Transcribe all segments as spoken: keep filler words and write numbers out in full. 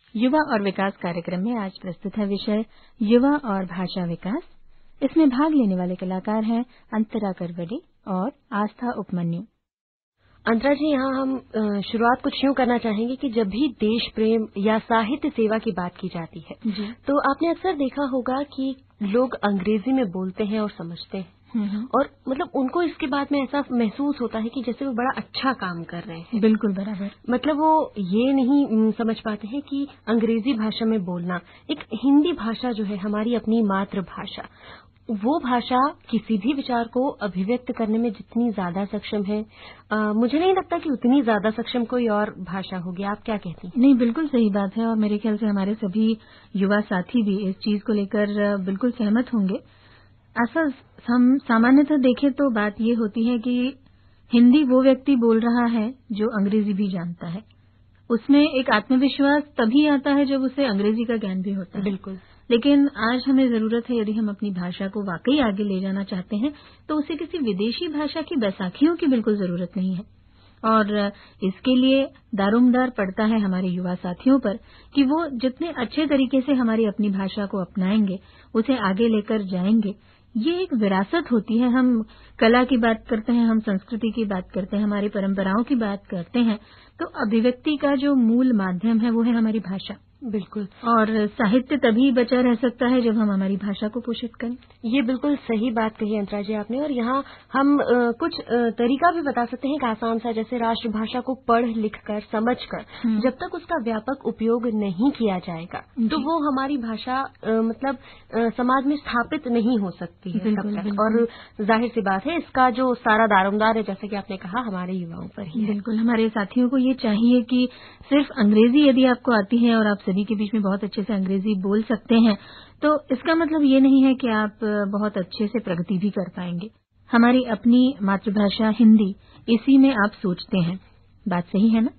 युवा और विकास कार्यक्रम में आज प्रस्तुत है विषय युवा और भाषा विकास। इसमें भाग लेने वाले कलाकार हैं अंतरा करवडे और आस्था उपमन्यु। अंतरा जी, यहाँ हम शुरुआत कुछ यूं करना चाहेंगे कि जब भी देश प्रेम या साहित्य सेवा की बात की जाती है जी। तो आपने अक्सर देखा होगा कि लोग अंग्रेजी में बोलते हैं और समझते हैं, और मतलब उनको इसके बाद में ऐसा महसूस होता है कि जैसे वो बड़ा अच्छा काम कर रहे हैं। बिल्कुल बराबर। मतलब वो ये नहीं समझ पाते हैं कि अंग्रेजी भाषा में बोलना, एक हिंदी भाषा जो है हमारी अपनी मातृभाषा, वो भाषा किसी भी विचार को अभिव्यक्त करने में जितनी ज्यादा सक्षम है, आ, मुझे नहीं लगता कि उतनी ज्यादा सक्षम कोई और भाषा होगी। आप क्या कहती हैं? नहीं, बिल्कुल सही बात है और मेरे ख्याल से हमारे सभी युवा साथी भी इस चीज को लेकर बिल्कुल सहमत होंगे। ऐसा हम सामान्यतः देखें तो बात ये होती है कि हिंदी वो व्यक्ति बोल रहा है जो अंग्रेजी भी जानता है। उसमें एक आत्मविश्वास तभी आता है जब उसे अंग्रेजी का ज्ञान भी होता है। बिल्कुल। लेकिन आज हमें जरूरत है, यदि हम अपनी भाषा को वाकई आगे ले जाना चाहते हैं तो उसे किसी विदेशी भाषा की बैसाखियों की बिल्कुल जरूरत नहीं है। और इसके लिए दारोमदार पड़ता है हमारे युवा साथियों पर कि वो जितने अच्छे तरीके से हमारी अपनी भाषा को अपनाएंगे, उसे आगे लेकर जाएंगे। ये एक विरासत होती है। हम कला की बात करते हैं, हम संस्कृति की बात करते हैं, हमारी परंपराओं की बात करते हैं, तो अभिव्यक्ति का जो मूल माध्यम है वो है हमारी भाषा। बिल्कुल। और साहित्य तभी बचा रह सकता है जब हम हमारी भाषा को पोषित करें। ये बिल्कुल सही बात कही अंतरा जी आपने। और यहाँ हम आ, कुछ आ, तरीका भी बता सकते हैं एक आसान सा, जैसे राष्ट्रभाषा को पढ़ लिख कर समझ कर जब तक उसका व्यापक उपयोग नहीं किया जाएगा तो वो हमारी भाषा आ, मतलब आ, समाज में स्थापित नहीं हो सकती है बिल्कुल, तब तक। बिल्कुल। और जाहिर सी बात है इसका जो सारा दारोमदार है, जैसे कि आपने कहा, हमारे युवाओं पर ही है। बिल्कुल। हमारे साथियों को ये चाहिए कि सिर्फ अंग्रेजी यदि आपको आती है और आप सभी के बीच में बहुत अच्छे से अंग्रेजी बोल सकते हैं तो इसका मतलब ये नहीं है कि आप बहुत अच्छे से प्रगति भी कर पाएंगे। हमारी अपनी मातृभाषा हिंदी, इसी में आप सोचते हैं। बात सही है ना?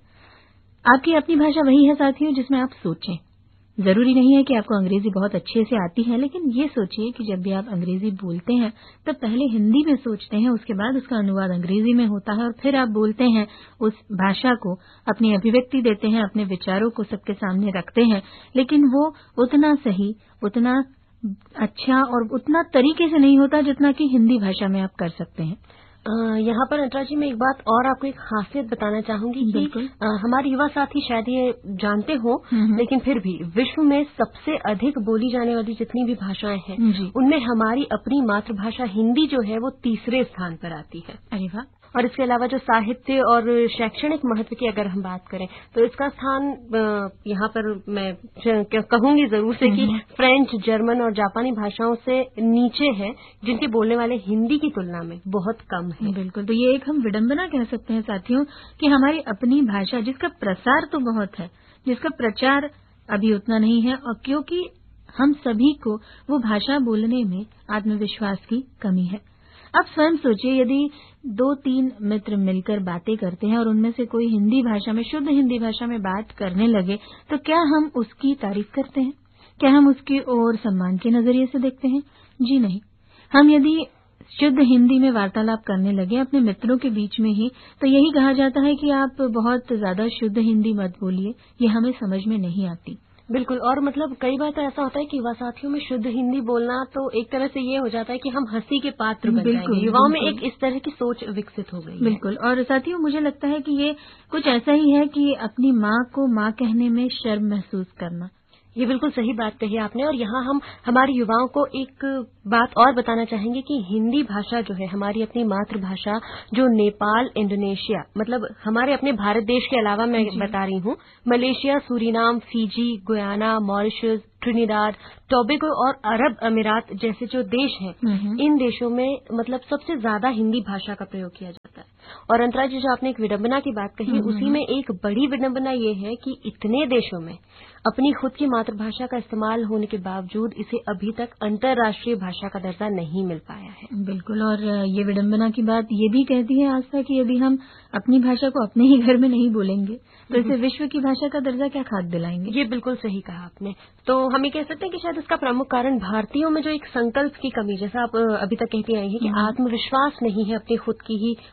आपकी अपनी भाषा वही है साथियों जिसमें आप सोचें। जरूरी नहीं है कि आपको अंग्रेजी बहुत अच्छे से आती है, लेकिन ये सोचिए कि जब भी आप अंग्रेजी बोलते हैं तब पहले हिंदी में सोचते हैं, उसके बाद उसका अनुवाद अंग्रेजी में होता है और फिर आप बोलते हैं, उस भाषा को अपनी अभिव्यक्ति देते हैं, अपने विचारों को सबके सामने रखते हैं। लेकिन वो उतना सही, उतना अच्छा और उतना तरीके से नहीं होता जितना कि हिंदी भाषा में आप कर सकते हैं। यहाँ पर अंतरा जी मैं एक बात और आपको एक खासियत बताना चाहूंगी कि आ, हमारे युवा साथी शायद ये जानते हो, लेकिन फिर भी विश्व में सबसे अधिक बोली जाने वाली जितनी भी भाषाएं हैं उनमें हमारी अपनी मातृभाषा हिंदी जो है वो तीसरे स्थान पर आती है। अरे वाह। और इसके अलावा जो साहित्य और शैक्षणिक महत्व की अगर हम बात करें तो इसका स्थान यहाँ पर मैं कहूंगी जरूर से कि फ्रेंच, जर्मन और जापानी भाषाओं से नीचे है, जिनके बोलने वाले हिंदी की तुलना में बहुत कम है। बिल्कुल। तो ये एक हम विडंबना कह सकते हैं साथियों कि हमारी अपनी भाषा जिसका प्रसार तो बहुत है, जिसका प्रचार अभी उतना नहीं है, और क्योंकि हम सभी को वो भाषा बोलने में आत्मविश्वास की कमी है। अब स्वयं सोचिए, यदि दो तीन मित्र मिलकर बातें करते हैं और उनमें से कोई हिंदी भाषा में, शुद्ध हिंदी भाषा में बात करने लगे तो क्या हम उसकी तारीफ करते हैं? क्या हम उसकी ओर सम्मान के नजरिए से देखते हैं? जी नहीं। हम यदि शुद्ध हिंदी में वार्तालाप करने लगे अपने मित्रों के बीच में ही तो यही कहा जाता है कि आप बहुत ज्यादा शुद्ध हिंदी मत बोलिए, ये हमें समझ में नहीं आती। बिल्कुल। और मतलब कई बार तो ऐसा होता है कि युवा साथियों में शुद्ध हिंदी बोलना तो एक तरह से ये हो जाता है कि हम हंसी के पात्र बन जाएंगे। युवाओं में एक इस तरह की सोच विकसित हो गई। बिल्कुल। और साथियों मुझे लगता है कि ये कुछ ऐसा ही है कि अपनी माँ को माँ कहने में शर्म महसूस करना। ये बिल्कुल सही बात कही आपने। और यहाँ हम हमारे युवाओं को एक बात और बताना चाहेंगे कि हिंदी भाषा जो है हमारी अपनी मातृभाषा, जो नेपाल, इंडोनेशिया, मतलब हमारे अपने भारत देश के अलावा मैं बता रही हूँ, Malaysia, Suriname, Fiji, Guyana, Mauritius, Trinidad, Tobago और अरब अमीरात जैसे जो देश हैं, इन देशों में मतलब सबसे ज्यादा हिंदी भाषा का प्रयोग किया जाता है। और अंतरा जी, जो आपने एक विडंबना की बात कही, उसी में एक बड़ी विडंबना ये है कि इतने देशों में अपनी खुद की मातृभाषा का इस्तेमाल होने के बावजूद इसे अभी तक अंतर्राष्ट्रीय भाषा का दर्जा नहीं मिल पाया है। बिल्कुल। और ये विडंबना की बात ये भी कहती है आस्था कि यदि हम अपनी भाषा को अपने ही घर में नहीं बोलेंगे तो इसे विश्व की भाषा का दर्जा क्या खाक दिलाएंगे। ये बिल्कुल सही कहा आपने। तो हम ये कह सकते हैं कि शायद इसका प्रमुख कारण भारतीयों में जो एक संकल्प की कमी, जैसा आप अभी तक कहती आई है कि आत्मविश्वास नहीं है अपनी खुद की ही भाषा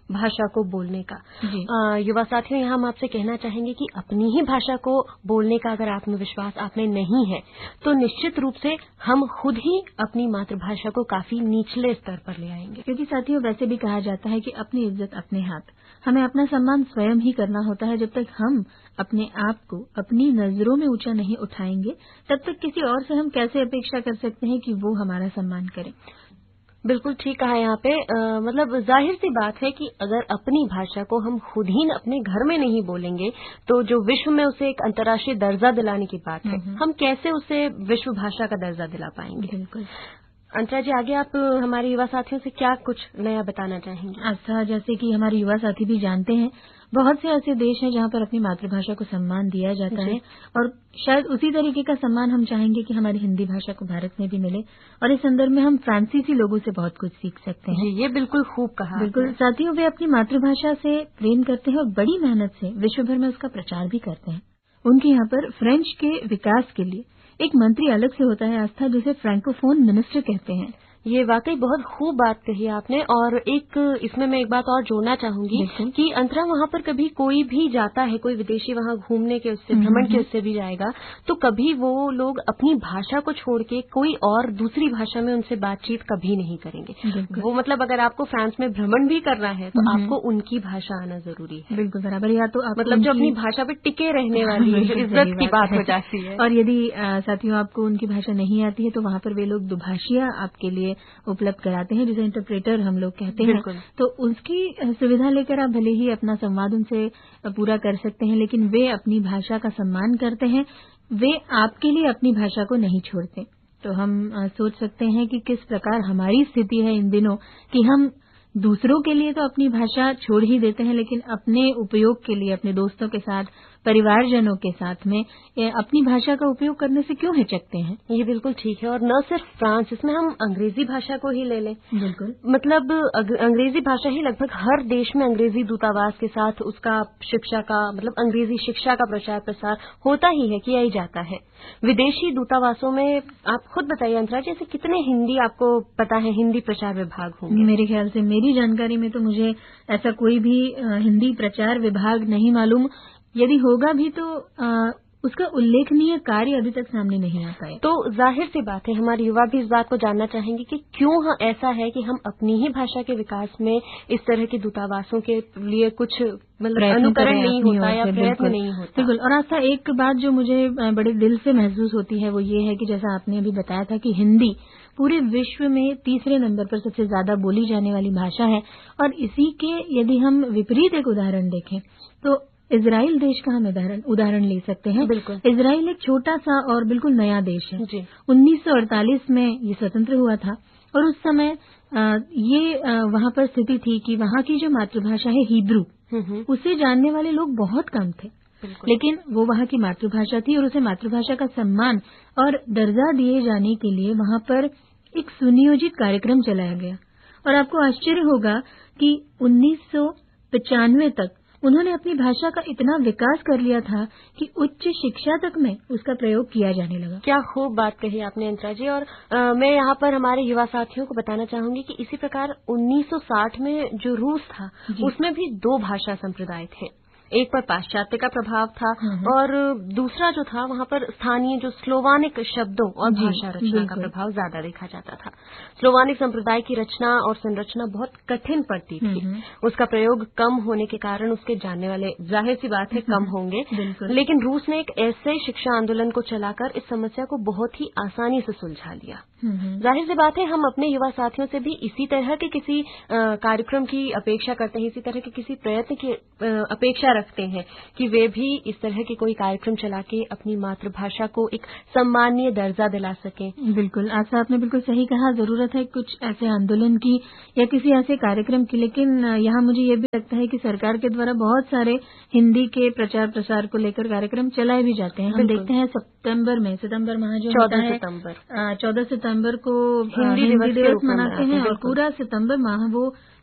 को बोलने का। आ, युवा साथियों, यहाँ हम आपसे कहना चाहेंगे कि अपनी ही भाषा को बोलने का अगर आत्मविश्वास आप में नहीं है तो निश्चित रूप से हम खुद ही अपनी मातृभाषा को काफी निचले स्तर पर ले आएंगे। क्योंकि साथियों, वैसे भी कहा जाता है कि अपनी इज्जत अपने हाथ। हमें अपना सम्मान स्वयं ही करना होता है। जब तक हम अपने आप को अपनी नजरों में ऊंचा नहीं उठाएंगे, तब तक किसी और से हम कैसे अपेक्षा कर सकते हैं कि वो हमारा सम्मान करे। बिल्कुल ठीक कहा यहाँ पे। आ, मतलब जाहिर सी बात है कि अगर अपनी भाषा को हम खुद ही अपने घर में नहीं बोलेंगे तो जो विश्व में उसे एक अंतर्राष्ट्रीय दर्जा दिलाने की बात है, हम कैसे उसे विश्व भाषा का दर्जा दिला पाएंगे। बिल्कुल। अंतरा जी, आगे आप हमारे युवा साथियों से क्या कुछ नया बताना चाहेंगे? अच्छा, जैसे कि हमारे युवा साथी भी जानते हैं, बहुत से ऐसे देश हैं जहां पर अपनी मातृभाषा को सम्मान दिया जाता है, और शायद उसी तरीके का सम्मान हम चाहेंगे कि हमारी हिंदी भाषा को भारत में भी मिले। और इस संदर्भ में हम फ्रांसीसी लोगों से बहुत कुछ सीख सकते हैं। जी, ये बिल्कुल खूब कहा। बिल्कुल साथियों, वे अपनी मातृभाषा से प्रेम करते हैं और बड़ी मेहनत से विश्व भर में उसका प्रचार भी करते हैं। उनके यहाँ पर फ्रेंच के विकास के लिए एक मंत्री अलग से होता है, आस्था, जिसे फ्रैंकोफोन मिनिस्टर कहते हैं। ये वाकई बहुत खूब बात कही आपने। और एक इसमें मैं एक बात और जोड़ना चाहूंगी कि अंतरा, वहाँ पर कभी कोई भी जाता है, कोई विदेशी वहाँ घूमने के उससे भ्रमण के उससे भी जाएगा, तो कभी वो लोग अपनी भाषा को छोड़ के कोई और दूसरी भाषा में उनसे बातचीत कभी नहीं करेंगे। वो मतलब अगर आपको फ्रांस में भ्रमण भी करना है तो आपको उनकी भाषा आना जरूरी है। बिल्कुल बराबर। या तो आप मतलब जो अपनी भाषा पे टिके रहने वाली है, जो इज्जत की बात हो जाती है। और यदि साथियों आपको उनकी भाषा नहीं आती है तो वहाँ पर वे लोग दुभाषिया आपके लिए उपलब्ध कराते हैं, जिसे इंटरप्रेटर हम लोग कहते हैं। तो उसकी सुविधा लेकर आप भले ही अपना संवाद उनसे पूरा कर सकते हैं, लेकिन वे अपनी भाषा का सम्मान करते हैं, वे आपके लिए अपनी भाषा को नहीं छोड़ते। तो हम सोच सकते हैं कि किस प्रकार हमारी स्थिति है इन दिनों कि हम दूसरों के लिए तो अपनी भाषा छोड़ ही देते हैं, लेकिन अपने उपयोग के लिए अपने दोस्तों के साथ, परिवारजनों के साथ में अपनी भाषा का उपयोग करने से क्यों हिचकते हैं। ये बिल्कुल ठीक है। और न सिर्फ फ्रांस, इसमें हम अंग्रेजी भाषा को ही ले लें। बिल्कुल। मतलब अंग्रेजी भाषा ही लगभग हर देश में अंग्रेजी दूतावास के साथ उसका शिक्षा का मतलब अंग्रेजी शिक्षा का प्रचार प्रसार होता ही है, किया ही जाता है। विदेशी दूतावासों में आप खुद बताइए अंतरा, जैसे कितने हिंदी आपको पता है हिंदी प्रचार विभाग होंगे? मेरे ख्याल से, मेरी जानकारी में तो मुझे ऐसा कोई भी हिंदी प्रचार विभाग नहीं मालूम। यदि होगा भी तो आ, उसका उल्लेखनीय कार्य अभी तक सामने नहीं आ पाया। तो जाहिर सी बात है हमारे युवा भी इस बात को जानना चाहेंगे कि क्यों ऐसा है कि हम अपनी ही भाषा के विकास में इस तरह के दूतावासों के लिए कुछ मतलब अनुकरण नहीं होता या प्रयत्न नहीं होता। बिल्कुल। और ऐसा एक बात जो मुझे बड़े दिल से महसूस होती है वो ये है कि जैसा आपने अभी बताया था कि हिंदी पूरे विश्व में तीसरे नंबर पर सबसे ज्यादा बोली जाने वाली भाषा है, और इसी के यदि हम विपरीत एक उदाहरण देखें तो इजराइल देश का हम उदाहरण उदाहरण ले सकते हैं। बिल्कुल। इजराइल एक छोटा सा और बिल्कुल नया देश है। जी। उन्नीस सौ अड़तालीस में ये स्वतंत्र हुआ था, और उस समय आ, ये आ, वहाँ पर स्थिति थी कि वहाँ की जो मातृभाषा है हिब्रू, उसे जानने वाले लोग बहुत कम थे। लेकिन वो वहाँ की मातृभाषा थी और उसे मातृभाषा का सम्मान और दर्जा दिए जाने के लिए वहाँ पर एक सुनियोजित कार्यक्रम चलाया गया। और आपको आश्चर्य होगा कि उन्नीस सौ पचानवे तक उन्होंने अपनी भाषा का इतना विकास कर लिया था कि उच्च शिक्षा तक में उसका प्रयोग किया जाने लगा। क्या खूब बात कही आपने अंतरा जी। और आ, मैं यहाँ पर हमारे युवा साथियों को बताना चाहूंगी कि इसी प्रकार उन्नीस सौ साठ में जो रूस था उसमें भी दो भाषा संप्रदाय थे। एक पर पाश्चात्य का प्रभाव था और दूसरा जो था वहाँ पर स्थानीय जो स्लोवानिक शब्दों और भाषा रचना का प्रभाव ज्यादा देखा जाता था। स्लोवानिक संप्रदाय की रचना और संरचना बहुत कठिन पड़ती थी। उसका प्रयोग कम होने के कारण उसके जानने वाले जाहिर सी बात है कम होंगे। लेकिन रूस ने एक ऐसे शिक्षा आंदोलन को चलाकर इस समस्या को बहुत ही आसानी से सुलझा लिया। जाहिर सी बात है हम अपने युवा साथियों से भी इसी तरह के किसी कार्यक्रम की अपेक्षा करते हैं, इसी तरह के किसी प्रयत्न की अपेक्षा रखते हैं कि वे भी इस तरह के कोई कार्यक्रम चला के अपनी मातृभाषा को एक सम्मानीय दर्जा दिला सकें। बिल्कुल, आशा आपने बिल्कुल सही कहा। जरूरत है कुछ ऐसे आंदोलन की या किसी ऐसे कार्यक्रम की, लेकिन यहाँ मुझे ये भी लगता है कि सरकार के द्वारा बहुत सारे हिंदी के प्रचार प्रसार को लेकर कार्यक्रम चलाए भी जाते हैं। हम देखते हैं सितंबर में सितंबर माह जो होता है चौदह सितंबर को हिंदी दिवस मनाते हैं और पूरा सितंबर माह वो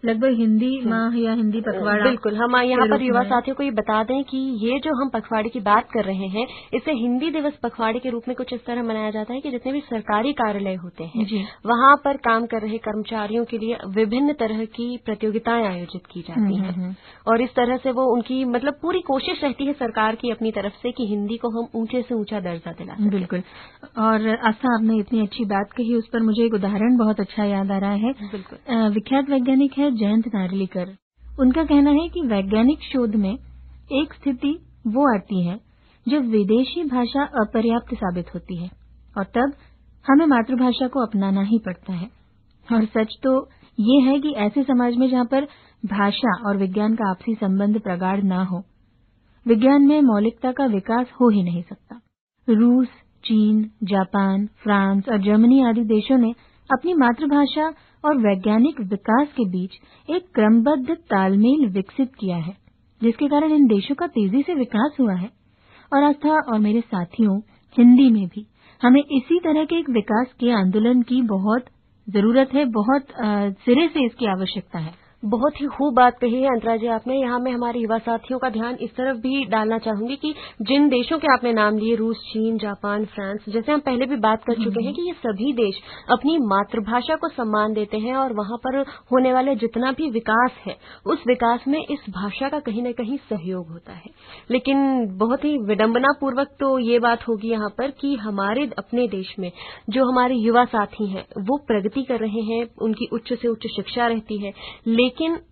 लगभग हिंदी माह या हिंदी पखवाड़ा। बिल्कुल, हम यहाँ पर युवा साथियों को ये बता दें कि ये जो हम पखवाड़े की बात कर रहे हैं, इसे हिंदी दिवस पखवाड़े के रूप में कुछ इस तरह मनाया जाता है कि जितने भी सरकारी कार्यालय होते हैं वहां पर काम कर रहे कर्मचारियों के लिए विभिन्न तरह की प्रतियोगिताएं आयोजित की जाती हैं और इस तरह से वो उनकी मतलब पूरी कोशिश रहती है सरकार की अपनी तरफ से कि हिंदी को हम ऊंचे से ऊंचा दर्जा दिला सकें। बिल्कुल। और आस्था, आपने इतनी अच्छी बात कही, उस पर मुझे एक उदाहरण बहुत अच्छा याद आ रहा है। बिल्कुल। विख्यात वैज्ञानिक है जयंत नार्लिकर। उनका कहना है कि वैज्ञानिक शोध में एक स्थिति वो आती है जब विदेशी भाषा अपर्याप्त साबित होती है और तब हमें मातृभाषा को अपनाना ही पड़ता है। और सच तो ये है कि ऐसे समाज में जहाँ पर भाषा और विज्ञान का आपसी संबंध प्रगाढ़ ना हो, विज्ञान में मौलिकता का विकास हो ही नहीं सकता। रूस, चीन, जापान, फ्रांस और जर्मनी आदि देशों ने अपनी मातृभाषा और वैज्ञानिक विकास के बीच एक क्रमबद्ध तालमेल विकसित किया है, जिसके कारण इन देशों का तेजी से विकास हुआ है। और आस्था और मेरे साथियों, हिंदी में भी हमें इसी तरह के एक विकास के आंदोलन की बहुत जरूरत है, बहुत सिरे से इसकी आवश्यकता है। बहुत ही खूब बात कही है अंतरा जी आपने। यहाँ मैं हमारे युवा साथियों का ध्यान इस तरफ भी डालना चाहूंगी कि जिन देशों के आपने नाम लिए, रूस, चीन, जापान, फ्रांस, जैसे हम पहले भी बात कर चुके हैं कि ये सभी देश अपनी मातृभाषा को सम्मान देते हैं और वहां पर होने वाले जितना भी विकास है उस विकास में इस भाषा का कहीं न कहीं सहयोग होता है। लेकिन बहुत ही विडंबना पूर्वक तो ये बात होगी यहाँ पर कि हमारे अपने देश में जो हमारे युवा साथी हैं वो प्रगति कर रहे हैं, उनकी उच्च से उच्च शिक्षा रहती है, लेकिन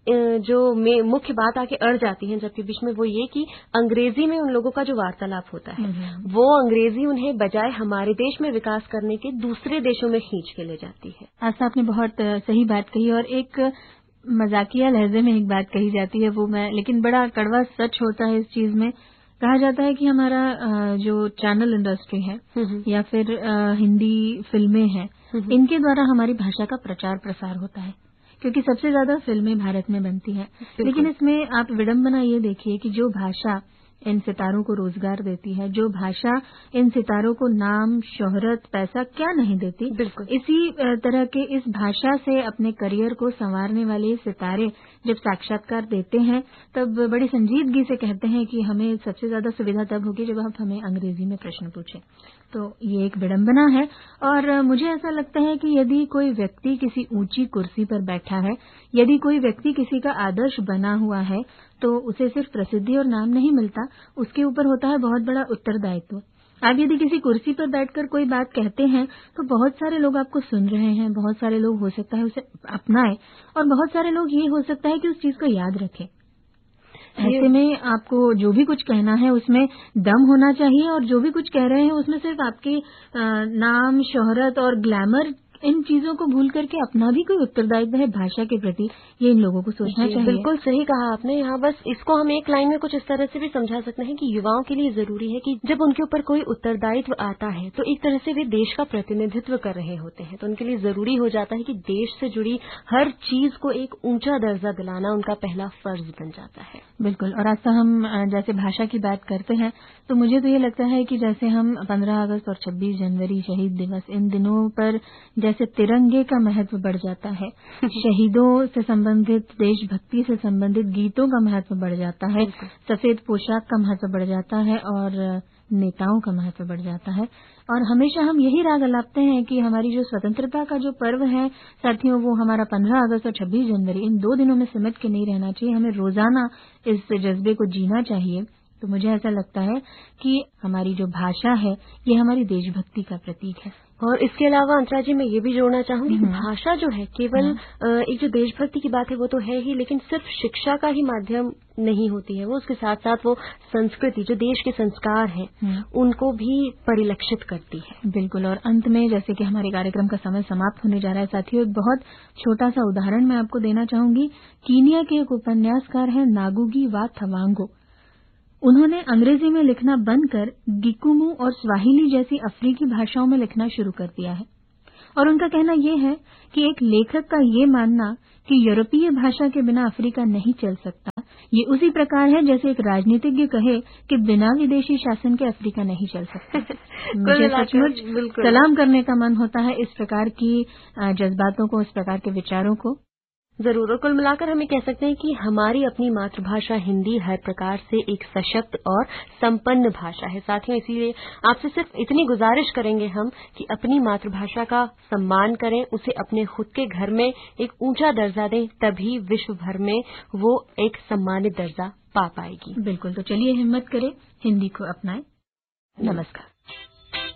जो मुख्य बात आके अड़ जाती है जबकि बीच में वो ये कि अंग्रेजी में उन लोगों का जो वार्तालाप होता है वो अंग्रेजी उन्हें बजाय हमारे देश में विकास करने के दूसरे देशों में खींच के ले जाती है। ऐसा आपने बहुत सही बात कही और एक मजाकिया लहजे में एक बात कही जाती है, वो मैं लेकिन बड़ा कड़वा सच होता है इस चीज में। कहा जाता है कि हमारा जो चैनल इंडस्ट्री है या फिर हिंदी फिल्में हैं, इनके द्वारा हमारी भाषा का प्रचार प्रसार होता है, क्योंकि सबसे ज्यादा फिल्में भारत में बनती हैं। लेकिन इसमें आप विडंबना ये देखिए कि जो भाषा इन सितारों को रोजगार देती है, जो भाषा इन सितारों को नाम, शोहरत, पैसा क्या नहीं देती, इसी तरह के इस भाषा से अपने करियर को संवारने वाले सितारे जब साक्षात्कार देते हैं तब बड़ी संजीदगी से कहते हैं कि हमें सबसे ज्यादा सुविधा तब होगी जब आप हमें अंग्रेजी में प्रश्न पूछें। तो ये एक विडंबना है और मुझे ऐसा लगता है कि यदि कोई व्यक्ति किसी ऊंची कुर्सी पर बैठा है, यदि कोई व्यक्ति किसी का आदर्श बना हुआ है, तो उसे सिर्फ प्रसिद्धि और नाम नहीं मिलता, उसके ऊपर होता है बहुत बड़ा उत्तरदायित्व। आप यदि किसी कुर्सी पर बैठकर कोई बात कहते हैं तो बहुत सारे लोग आपको सुन रहे हैं, बहुत सारे लोग हो सकता है उसे अपनाएं और बहुत सारे लोग ये हो सकता है कि उस चीज को याद रखें। ऐसे में आपको जो भी कुछ कहना है उसमें दम होना चाहिए और जो भी कुछ कह रहे हैं उसमें सिर्फ आपके नाम, शोहरत और ग्लैमर, इन चीजों को भूल करके अपना भी कोई उत्तरदायित्व है भाषा के प्रति, ये इन लोगों को सोचना चाहिए। बिल्कुल सही कहा आपने। यहाँ बस इसको हम एक लाइन में कुछ इस तरह से भी समझा सकते हैं कि युवाओं के लिए जरूरी है कि जब उनके ऊपर कोई उत्तरदायित्व आता है तो एक तरह से वे देश का प्रतिनिधित्व कर रहे होते हैं, तो उनके लिए जरूरी हो जाता है कि देश से जुड़ी हर चीज को एक ऊंचा दर्जा दिलाना उनका पहला फर्ज बन जाता है। बिल्कुल। और ऐसा हम जैसे भाषा की बात करते हैं तो मुझे तो ये लगता है कि जैसे हम पंद्रह अगस्त और छब्बीस जनवरी शहीद दिवस, इन दिनों पर जैसे तिरंगे का महत्व बढ़ जाता है, शहीदों से संबंधित, देशभक्ति से संबंधित गीतों का महत्व बढ़ जाता है, सफेद पोशाक का महत्व बढ़ जाता है और नेताओं का महत्व बढ़ जाता है। और हमेशा हम यही राग अलापते हैं कि हमारी जो स्वतंत्रता का जो पर्व है साथियों, वो हमारा पंद्रह अगस्त और छब्बीस जनवरी, इन दो दिनों में सिमट के नहीं रहना चाहिए, हमें रोजाना इस जज्बे को जीना चाहिए। तो मुझे ऐसा लगता है कि हमारी जो भाषा है ये हमारी देशभक्ति का प्रतीक है। और इसके अलावा अंतरा जी मैं ये भी जोड़ना चाहूंगी कि भाषा जो है केवल एक जो देशभक्ति की बात है वो तो है ही, लेकिन सिर्फ शिक्षा का ही माध्यम नहीं होती है, वो उसके साथ साथ वो संस्कृति, जो देश के संस्कार हैं, उनको भी परिलक्षित करती है। बिल्कुल। और अंत में जैसे कि हमारे कार्यक्रम का समय समाप्त होने जा रहा है साथियों, एक बहुत छोटा सा उदाहरण मैं आपको देना चाहूंगी। कीनिया के एक उपन्यासकार हैं नागुगी वा थवांगो। उन्होंने अंग्रेजी में लिखना बंद कर गिकुमू और स्वाहिली जैसी अफ्रीकी भाषाओं में लिखना शुरू कर दिया है। और उनका कहना यह है कि एक लेखक का ये मानना कि यूरोपीय भाषा के बिना अफ्रीका नहीं चल सकता, ये उसी प्रकार है जैसे एक राजनीतिज्ञ कहे कि बिना विदेशी शासन के अफ्रीका नहीं चल सकता। मुझे सचमुच सलाम करने का मन होता है इस प्रकार की जज्बातों को, इस प्रकार के विचारों को। जरूर। और कुल मिलाकर हम ये कह सकते हैं कि हमारी अपनी मातृभाषा हिंदी हर प्रकार से एक सशक्त और संपन्न भाषा है। साथियों, इसीलिए आपसे सिर्फ इतनी गुजारिश करेंगे हम कि अपनी मातृभाषा का सम्मान करें, उसे अपने खुद के घर में एक ऊंचा दर्जा दें, तभी विश्व भर में वो एक सम्मानित दर्जा पा पाएगी। बिल्कुल। तो चलिए हिम्मत करें, हिंदी को अपनाएं। नमस्कार।